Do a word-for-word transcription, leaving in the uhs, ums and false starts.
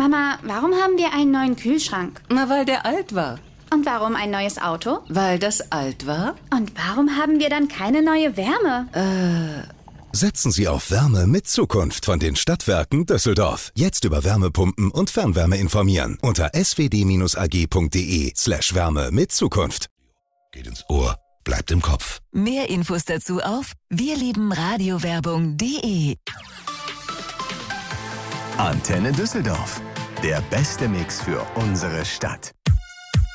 Mama, warum haben wir einen neuen Kühlschrank? Na, weil der alt war. Und warum ein neues Auto? Weil das alt war. Und warum haben wir dann keine neue Wärme? Äh... Setzen Sie auf Wärme mit Zukunft von den Stadtwerken Düsseldorf. Jetzt über Wärmepumpen und Fernwärme informieren unter swd-ag.de slash Wärme mit Zukunft. Geht ins Ohr, bleibt im Kopf. Mehr Infos dazu auf wirliebenradiowerbung punkt de. Antenne Düsseldorf. Der beste Mix für unsere Stadt.